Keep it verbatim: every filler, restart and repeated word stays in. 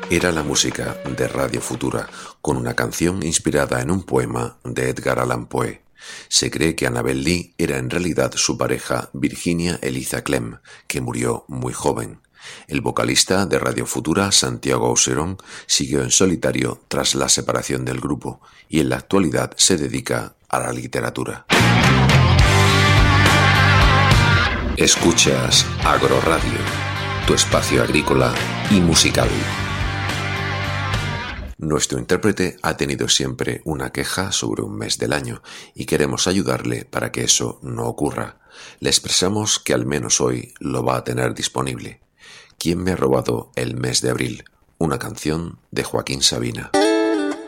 Era la música de Radio Futura, con una canción inspirada en un poema de Edgar Allan Poe. Se cree que Annabel Lee era en realidad su pareja Virginia Eliza Clem, que murió muy joven. El vocalista de Radio Futura, Santiago Auserón, siguió en solitario tras la separación del grupo y en la actualidad se dedica a la literatura. Escuchas Agroradio, tu espacio agrícola y musical. Nuestro intérprete ha tenido siempre una queja sobre un mes del año y queremos ayudarle para que eso no ocurra. Le expresamos que al menos hoy lo va a tener disponible. ¿Quién me ha robado el mes de abril? Una canción de Joaquín Sabina.